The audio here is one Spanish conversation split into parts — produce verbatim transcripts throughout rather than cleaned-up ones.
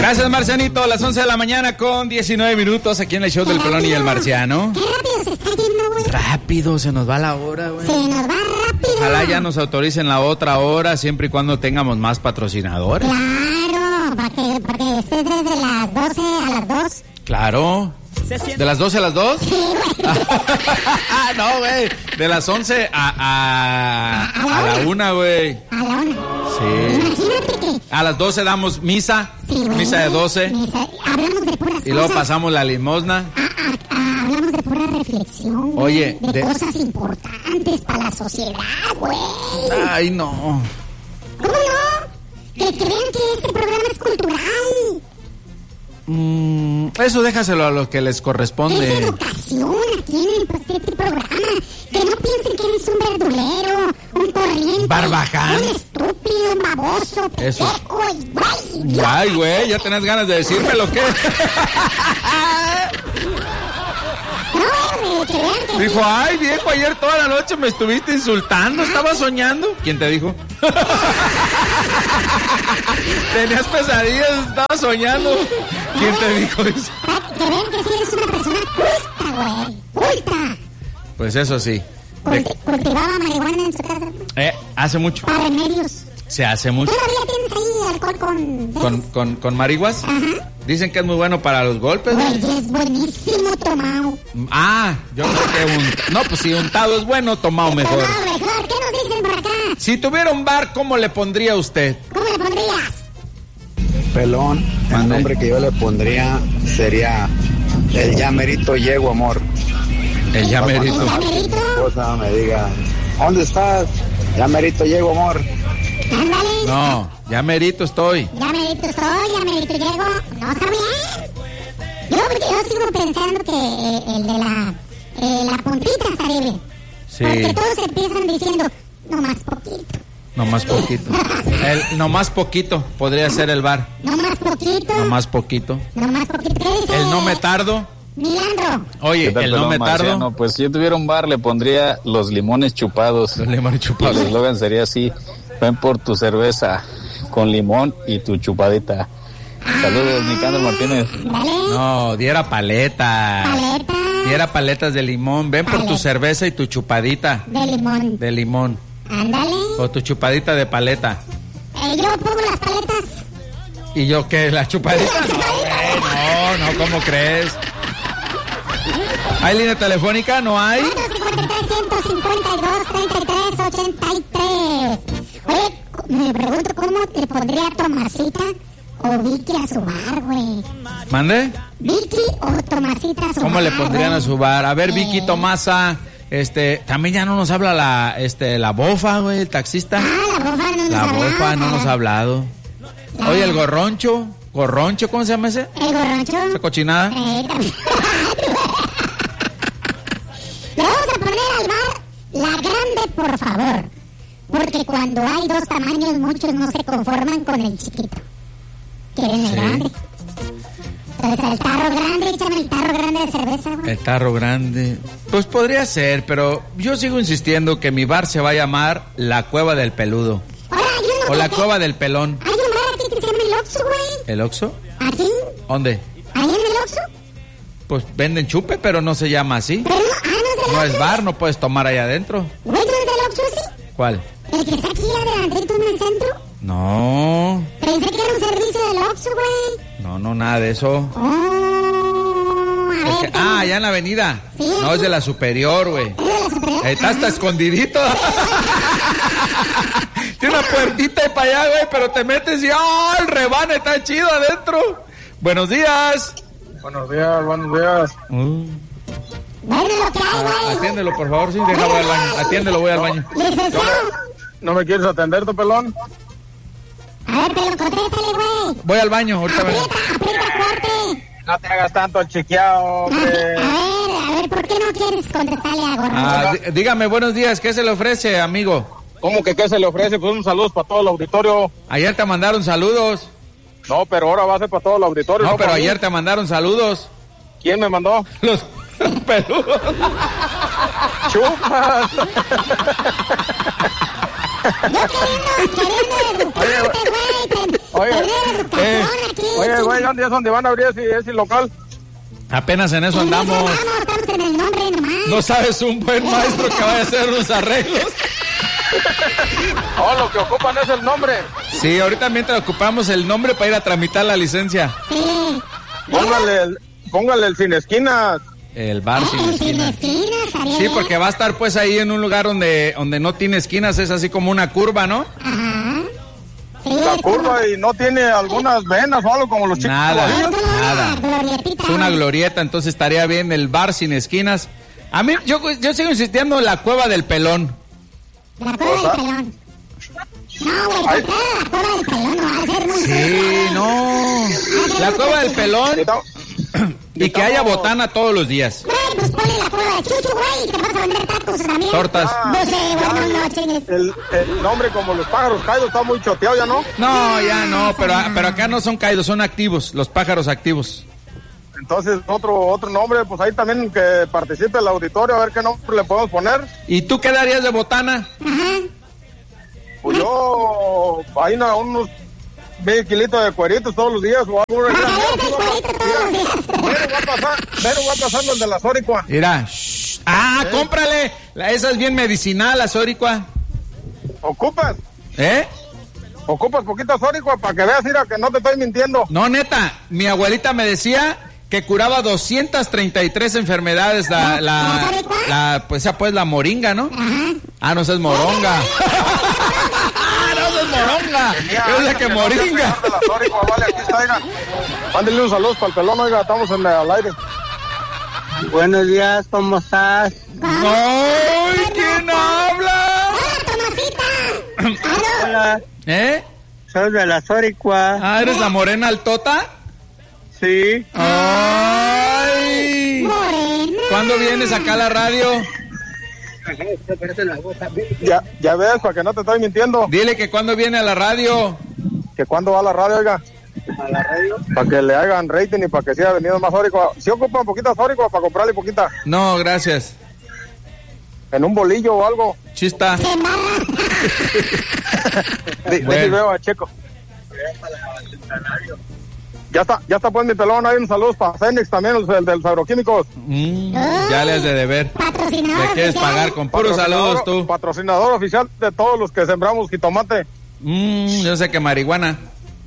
Gracias, Marcianito. A las once de la mañana con diecinueve minutos aquí en el show del Pelón y el Marciano. Qué rápido se está yendo, güey. Rápido, se nos va la hora, güey. Se nos va rápido. Ojalá ya nos autoricen la otra hora, siempre y cuando tengamos más patrocinadores. Claro, para que, para que estés desde las doce a las dos. Claro. ¿De las doce a las dos? Sí, güey. No, güey. De las once a, a, a, a la una, güey. A la una. Sí. Imagínate que... A las doce damos misa. Sí, güey. Misa de doce. Misa. Hablamos de puras cosas. Y luego pasamos la limosna. A, a, a, hablamos de pura reflexión, güey. Oye, de, de cosas importantes para la sociedad, güey. Ay, no. ¿Cómo no? Que, que vean que este programa es cultural. Mm, eso déjaselo a los que les corresponde. Es educación aquí en el, pues, este programa. Que no piensen que eres un verdulero, un corriente. Barbaján. Un estúpido, un baboso, Eso. peco y güey. Ay, güey, ya tenés ganas de decírmelo, ¿qué? No, que vean que Dijo, ay, viejo, ayer toda la noche me estuviste insultando, ¿estabas soñando? ¿Quién te dijo? Tenías pesadillas, estabas soñando. ¿Quién te dijo eso? Que vean que sí eres una persona culta, güey. Culta. Pues eso sí. Culti- De- cultivaba marihuana en su casa. eh, hace mucho. Para remedios. Se hace mucho. Todavía tienes ahí alcohol con... ¿Con, con, con marihuas? Ajá. Dicen que es muy bueno para los golpes. Güey, es buenísimo tomado. Ah, yo creo que un... No, pues si untado es bueno, tomado mejor. Tomado mejor. ¿Qué nos dicen por acá? Si tuviera un bar, ¿cómo le pondría usted? ¿Cómo le pondrías? Pelón, el Mande. nombre que yo le pondría sería el ya merito llego, amor. El ya merito. ¿El Mi esposa me diga, ¿dónde estás? Ya merito llego, amor. Ándale. No, ya merito estoy. Ya merito estoy, ya merito llego. No, está bien. Yo, yo sigo pensando que eh, el de la, eh, la puntita estaría bien. Sí. Porque todos empiezan diciendo, no más poquito. No más poquito. El, no más poquito podría ser el bar. No más poquito. No más poquito. No más poquito. ¿Qué dice? El no me tardo. Milandro. Oye, ¿Qué tal, el no pelón me tardo. marciano? Pues si yo tuviera un bar le pondría los limones chupados. Los limones chupados. El eslogan sería así: ven por tu cerveza con limón y tu chupadita. Saludos, Nicandro Martínez. Dale. No, diera paleta. Paleta. Diera paletas de limón. Ven por tu Paleta. cerveza y tu chupadita De limón. de limón. Ándale. O tu chupadita de paleta. Eh, yo pongo las paletas. ¿Y yo qué? ¿La chupadita? No, güey, no, no, ¿cómo crees? ¿Hay línea telefónica? ¿No hay? cuatro cincuenta y tres, ciento cincuenta y dos, treinta y tres, ochenta y tres. Oye, me pregunto cómo te pondría Tomasita o Vicky a su bar, güey. ¿Mande? Vicky o Tomasita a su bar. ¿Cómo le pondrían güey? a su bar? A ver, Vicky Eh, Tomasa, este, también ya no nos habla la, este, la bofa, güey, el taxista. Ah, la bofa no nos La ha hablado, bofa no nos ha hablado. Oye, el gorroncho, gorroncho, ¿cómo se llama ese? El gorroncho. Esa cochinada. Eh, también. Le vamos a poner al bar la grande, por favor. Porque cuando hay dos tamaños, muchos no se conforman con el chiquito. Quieren el Sí. grande. Entonces, el tarro grande, échame el tarro grande de cerveza, güey. El tarro grande. Pues podría ser, pero yo sigo insistiendo que mi bar se va a llamar La Cueva del Peludo. Ahora, hay uno O La que- Cueva del Pelón. Hay un bar aquí que se llama el Oxxo, güey. ¿El Oxxo? Aquí, ¿Dónde? ahí en el Oxxo. Pues venden chupe, pero no se llama así. Pero no, ah, no es del No Oxxo. es bar, no puedes tomar allá adentro. Güey, ¿no es del Oxxo, sí? ¿Cuál? El que está aquí adelantito en el centro. No, Pensé que era un servicio del Oxxo, güey. no, no, nada de eso. Oh, a El ver. que- ah, allá en la avenida. Sí. No, es de la superior, güey. ¿Es de la superior? Ahí está hasta escondidito. Tiene una puertita y para allá, güey, pero te metes y ¡ah! El rebane está chido adentro. Buenos días. Buenos días, buenos días. Uh, Bueno, lo que hay, ah, güey. atiéndelo, por favor, sí, déjalo al baño. Atiéndelo, voy al baño. Licenciado. ¿No me quieres atender, tu pelón? A ver, pero contéstale, güey. Voy al baño, ahorita vengo. Aprieta, aprieta fuerte. No te hagas tanto chiqueado, A hombre. ver, a ver, ¿por qué no quieres contestarle a Gorro? Ah, dí- dígame, buenos días, ¿qué se le ofrece, amigo? ¿Cómo que qué se le ofrece? Pues un saludo para todo el auditorio. Ayer te mandaron saludos. No, pero ahora va a ser para todo el auditorio. No, pero para mí. ayer te mandaron saludos. ¿Quién me mandó? Los peludos. ¡Chupas! Yo queriendo, queriendo educarte, güey. Te, Oye, eh, oye, güey, ¿dónde es donde van a abrir ese, ese local? Apenas en eso andamos. Estamos en el nombre nomás. ¿No sabes un buen maestro que vaya a hacer unos arreglos? Oh, lo que ocupan es el nombre. Sí, ahorita mientras ocupamos el nombre para ir a tramitar la licencia. Sí. Póngale el, póngale el sin esquinas. El bar sin Sin esquinas. esquinas, estaría Sí, bien. porque va a estar pues ahí en un lugar donde, donde no tiene esquinas, es así como una curva, ¿no? Ajá. Sí, La es curva y no tiene algunas venas o algo como los chicos. Nada. como- es como Nada. una glorietita. Es una glorieta, entonces estaría bien el bar sin esquinas. A mí, yo, yo sigo insistiendo en la cueva del pelón. La cueva del pelón. No, güey, Ay. comprar la cueva del pelón no va a ser muy Sí, no. La cueva del pelón y que haya botana todos los días. Güey, pues ponle la cueva de Chuchu, güey, y te vas a vender tacos también. Tortas. No sé, güey, no, no, chingues. El, el nombre como los pájaros caídos está muy choteado, ¿ya no? No, ya no, pero, pero acá no son caídos, son activos, los pájaros activos. Entonces, otro otro nombre, pues ahí también que participe el auditorio, a ver qué nombre le podemos poner. ¿Y tú qué darías de botana? Ajá. Pues yo, hay una- unos medio kilitos de cueritos todos los días o algo. Mira, Para ver el cuerito todos los días. Pero va a pasar, pero va pasando el de la Zoricua. Mira. shh. Ah, cómprale. La- Esa es bien medicinal, la Zoricua. ¿Ocupas? ¿Eh? Ocupas poquita Zoricua para que veas, mira, que no te estoy mintiendo. No, neta. Mi abuelita me decía que curaba doscientas treinta y tres enfermedades la, la, la, pues esa pues la moringa, ¿no? Ah, no, esa es moronga. Ah, no, esa es moronga. Es la que moringa. De la Zoricua, vale, aquí está, oiga. Mándele un saludo para el pelón, oiga, estamos en el, al aire. Buenos días, ¿cómo estás? ¡Ay, quién habla! ¡Hola, Tomasita! ¿Aló? Hola, ¿Eh? soy de la Zoricua. Ah, ¿eres la morena altota? Sí. ¡Ay! Morena. ¿Cuándo vienes acá a la radio? Ya, ya ves, para que no te estoy mintiendo. Dile que cuándo viene a la radio. Que cuando va a la radio, oiga. ¿A la radio? Para que le hagan rating y para que siga venido más Zoricua. Si ocupan poquita Zoricua para comprarle poquita. No, gracias. En un bolillo o algo. Chista. Se embarra. Di- Bueno. di- veo a Checo. Ya está, ya está pues mi pelón, hay un saludo para Fénix también, el, el del Agroquímicos. Mm, ya le has de deber. Patrocinador. ¿Le quieres oficial. pagar con puros saludos tú? Patrocinador oficial de todos los que sembramos jitomate. Mm, yo sé que marihuana.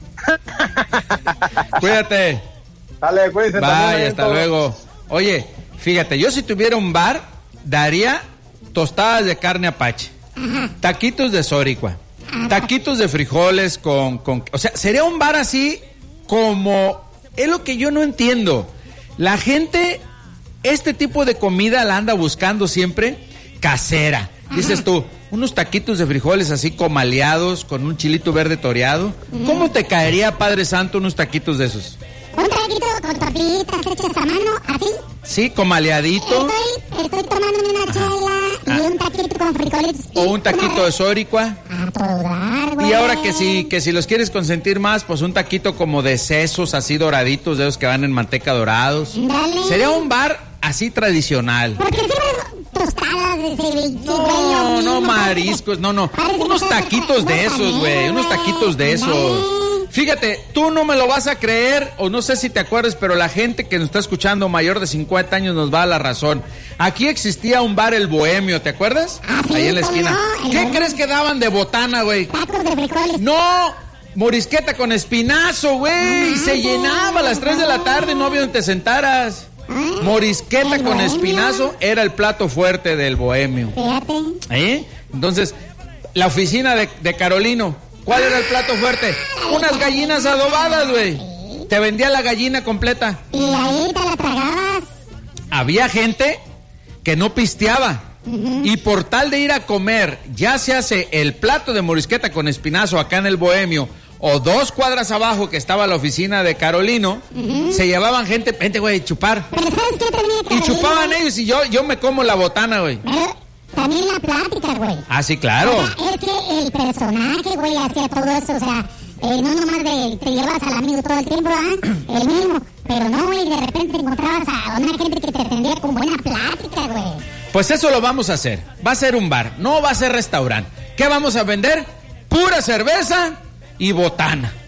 Cuídate. Dale, cuídense también, Bye, eh, hasta todos. luego. Oye, fíjate, yo si tuviera un bar, daría tostadas de carne apache, taquitos de Zoricua, taquitos de frijoles con, con... O sea, sería un bar así como... Es lo que yo no entiendo. La gente, este tipo de comida la anda buscando siempre casera. Dices tú, unos taquitos de frijoles así comaleados con un chilito verde toreado. ¿Cómo te caería, Padre Santo, unos taquitos de esos? Un traguito con tortillitas hechas a mano, así. Sí, comaleadito. Estoy, estoy tomándome una chela y un taquito con frijoles. O un taquito de Zoricua. A todo dar, güey. Y ahora que si, que si los quieres consentir más, pues un taquito como de sesos así doraditos, de esos que van en manteca dorados. Dale. Sería un bar así tradicional. Porque siempre tostadas de ceviche, No, no mariscos, no, no. Unos taquitos de esos, güey. Unos taquitos de esos. Fíjate, tú no me lo vas a creer, o no sé si te acuerdas, pero la gente que nos está escuchando mayor de cincuenta años nos va a dar la razón. Aquí existía un bar El Bohemio, ¿te acuerdas? Ah, sí, Ahí en la ¿cómo esquina. no? El ¿Qué Bohemio. crees que daban de botana, güey? Tacos de frijoles. No, morisqueta con espinazo, güey. Se llenaba a las tres de la tarde, no había donde te sentaras. Morisqueta El con Bohemio. espinazo era el plato fuerte del Bohemio. Fíjate. ¿Eh? Entonces, la oficina de, de Carolino, ¿cuál era el plato fuerte? Unas gallinas adobadas, güey. Te vendía la gallina completa. Y ahí te la tragabas. Había gente que no pisteaba. Y por tal de ir a comer, ya se hace el plato de morisqueta con espinazo acá en el Bohemio, o dos cuadras abajo que estaba la oficina de Carolino, se llevaban gente, vente, güey, chupar. Pero ¿sabes qué también? Y Carolina? chupaban ellos y yo, yo me como la botana, güey. Pero también la plática, güey. Ah, sí, claro. O sea, es que el personaje, güey, hacía todo eso, o sea, eh, no nomás de, te llevas al amigo todo el tiempo, ¿ah? El mismo. Pero no, güey, de repente te encontrabas a una gente que te atendía con buena plática, güey. Pues eso lo vamos a hacer. Va a ser un bar, no va a ser restaurante. ¿Qué vamos a vender? Pura cerveza y botana.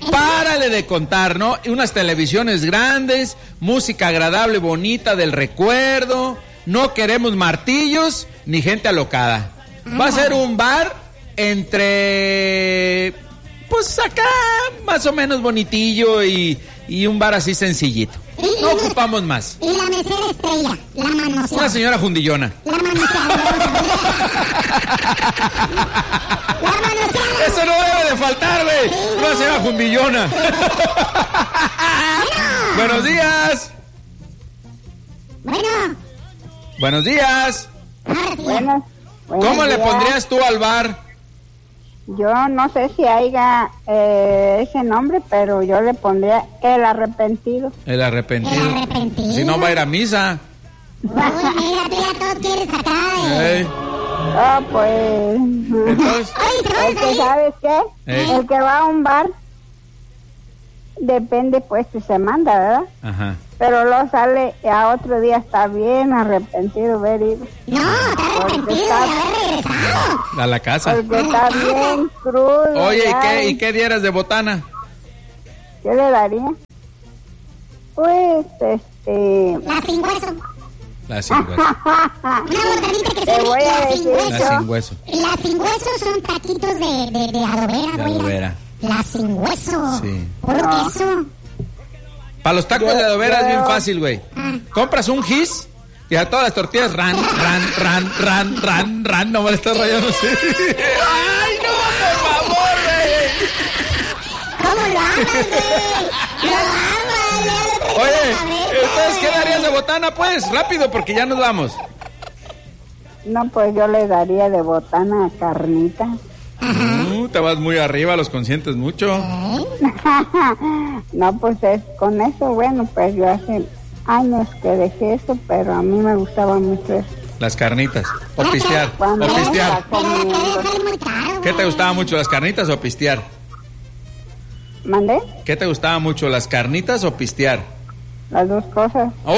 Párale de contar, ¿no? Unas televisiones grandes, música agradable, bonita, del recuerdo. No queremos martillos ni gente alocada. Va a ser un bar entre... Pues acá, más o menos bonitillo y, y un bar así sencillito. No ocupamos más. Y la mesera estrella, la manoseada. Una señora jundillona. La manoseada. La manoseada. Eso no debe de faltar, güey. Una señora jundillona. Buenos días. Bueno. Buenos días. Buenas. ¿Cómo le pondrías tú al bar? Yo no sé si haya eh, ese nombre, pero yo le pondría El Arrepentido. El arrepentido. El arrepentido. Si no va a ir a misa. Uy, mira, tú ya todo quieres sacar. Ey. Ah, pues... Entonces, Oye, ¿te vas El que, a ir? ¿sabes qué? Ey. El que va a un bar, depende pues si se manda, ¿verdad? ajá. Pero luego sale y a otro día está bien arrepentido de haber ido. No, está arrepentido de haber regresado. A la casa. Porque está bien crudo. Oye, ¿y ya. qué, ¿y qué dieras de botana? ¿Qué le daría? Pues, este... La sin hueso. La sin hueso. Una botanita que se Te llama voy a la sin decir hueso. La sin hueso. La sin hueso son taquitos de, de, de adobera, De güey. adobera. La sin hueso. Sí. Puro No. queso. Para los tacos Yo- de adobera es bien yo- fácil, güey. Ah. Compras un gis y a todas las tortillas ran, ran, ran, ran, ran, ran. No me le estás rayando así. ¡Ay, no, por favor, güey! ¿Cómo lo amas, güey? Lo amas, ya lo traes Oye, en la cabeza, entonces, ¿qué güey. darías de botana, pues? Rápido, porque ya nos vamos. No, pues yo le daría de botana carnita. Uh, te vas muy arriba, los consientes mucho. No, pues es con eso, bueno, pues yo hace años que dejé eso, pero a mí me gustaba mucho eso. Las carnitas. O pistear. Cuando O pistear. Pero la comiendo. que sale muy caro, ¿Qué te güey. gustaba mucho, las carnitas o pistear? ¿Mandé? ¿Qué te gustaba mucho, las carnitas o pistear? Las dos cosas. ¡Oh!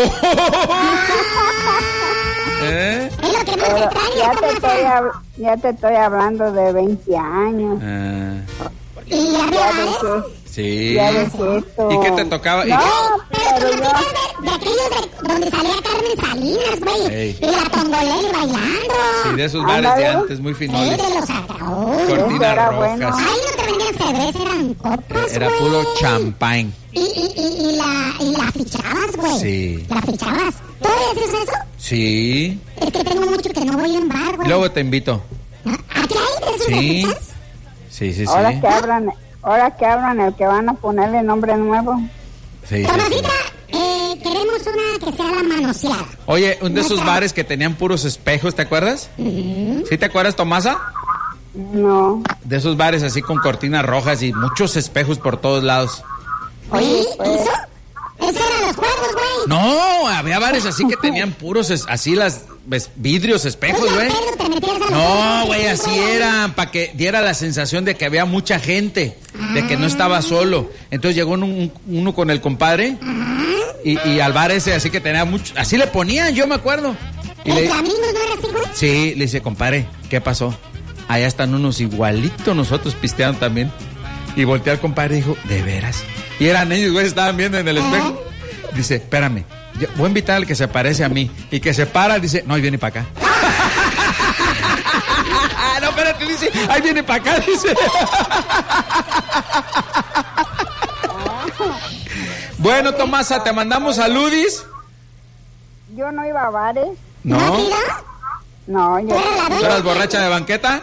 ¿Eh? Es lo que más Pero extraño, ya te, ¿cómo estoy está? hab- ya te estoy hablando de veinte años. Ah, Y ya Ya ves. dejé, sí. ya dejé esto. ¿Y qué te tocaba? ¿Y No, qué? Pero pero tú yo... platicas de, de aquellos de, donde salía Carmen Salinas, güey. Ey. Y la tongolele bailando. Sí, de esos bares de Ándale. antes, muy Sí, finoles. de los ataúdes. Eso Cortinas era rojas. bueno. Ahí no te vendían cerveza, eran copas, Era güey. puro champán. Y, y, y, y la, y la fichabas, güey. Sí. La fichabas. ¿Todavía haces eso? Sí. Es que tengo mucho que no voy a un bar, güey. Luego te invito. ¿Aquí hay de esos de Sí. fichas? Sí, sí, sí. Ahora que abran, ahora que abran el que van a ponerle nombre nuevo. Sí, sí, sí. Tomasita, eh, queremos una que sea la manoseada. Oye, un de esos bares que tenían puros espejos, ¿te acuerdas? ¿Sí te acuerdas, Tomasa? No. De esos bares así con cortinas rojas y muchos espejos por todos lados. Oye, pues. ¿eso? Esos eran los juegos, güey. No, había bares así que tenían puros es- así las ves, vidrios espejos, Oye, güey. Pedro, te metías a los No, juegos, güey, así eran, para que diera la sensación de que había mucha gente, de que no estaba solo. Entonces llegó un- uno con el compadre y, y al bar ese así que tenía mucho, así le ponían, yo me acuerdo. Y ¿El le, Flamingos no era así, güey? sí, le dice, compadre, ¿qué pasó? Allá están unos igualitos nosotros pisteando también. Y volteé al compadre y dijo, ¿de veras? Y eran ellos, güey, estaban viendo en el espejo. Dice, espérame, yo voy a invitar al que se parece a mí. Y que se para, dice, no, ahí viene para acá. No, espérate, dice, ahí viene para acá, dice. Bueno, Tomasa, te mandamos saludis. Yo no iba a bares. No. ¿No, tía? No, yo... ¿Tú eras borracha de banqueta?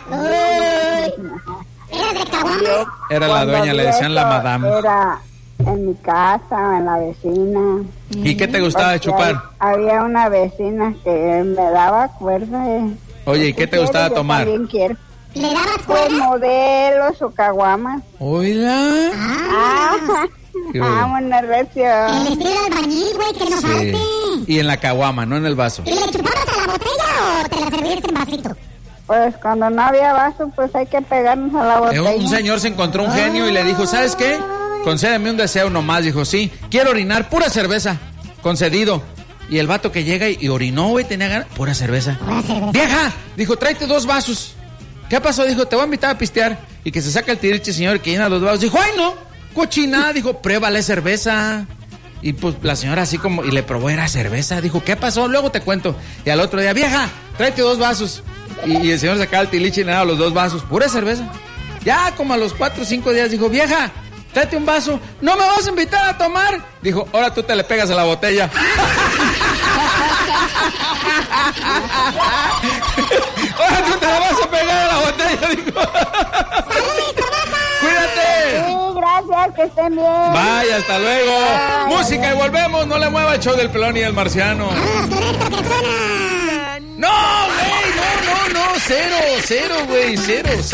¿Eras de caguama? Era la Cuando dueña, le vi decían la eso, madame. Era en mi casa, en la vecina. ¿Y qué te gustaba de Porque chupar? Había una vecina que me daba cuerda. eh. Oye, ¿y qué te Si gustaba quieres, yo tomar? También quiero. ¿Le dabas Pues cuerda? modelos o caguamas. Oiga. Ah, Qué bueno. vámonos, recio. El estilo albañil, güey, que no Sí. falte. Y en la caguama, no en el vaso. ¿Y le chupabas a la botella o te la servías en vasito? Pues cuando no había vaso, pues hay que pegarnos a la Eh, botella. Un señor se encontró un genio y le dijo, ¿sabes qué? Concédeme un deseo nomás. Dijo, sí, quiero orinar pura cerveza. Concedido. Y el vato que llega y, y orinó, güey, tenía ganas, pura cerveza. Pura cerveza. ¡Vieja! Dijo, tráete dos vasos. ¿Qué pasó? Dijo, te voy a invitar a pistear. Y que se saca el tiriche, señor, y que llena los vasos. Dijo, ¡ay, no! Cochinada, dijo, pruébale cerveza. Y pues la señora así como, y le probó, era cerveza. Dijo, ¿qué pasó? Luego te cuento. Y al otro día, vieja, tráete dos vasos. Y, y el señor sacaba el tiliche y le daba los dos vasos, pura cerveza. Ya como a los cuatro o cinco días dijo, vieja, tráete un vaso. ¿No me vas a invitar a tomar? Dijo, ahora tú te le pegas a la botella. Ahora tú te la vas a pegar a la botella, dijo. Cuídate. Sí, gracias, que estén bien. Vaya, hasta luego. Bye, Música bye. y volvemos. No le mueva el show del Pelón y el Marciano. No, güey, no, no, no. Cero, cero, güey, cero.